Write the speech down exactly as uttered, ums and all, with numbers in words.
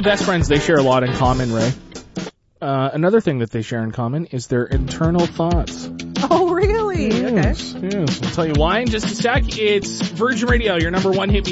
about best friends, they share a lot in common, Ray. Uh, another thing that they share in common is their internal thoughts. Oh, really? Yes, Okay. yes. I'll tell you why in just a sec. It's Virgin Radio, your number one hit music.